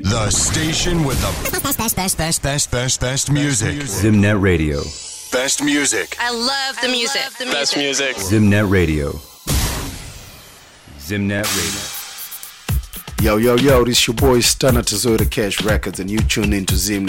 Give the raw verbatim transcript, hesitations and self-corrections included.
The station with the best, best, best, best, best, best, best music. Zimnet Radio. Best music. I love the music. Love the Best music. Zimnet Radio. Zimnet Radio. Yo, yo, yo, this your boy Stunner Tazota Cash Records, and you tune into Zimnet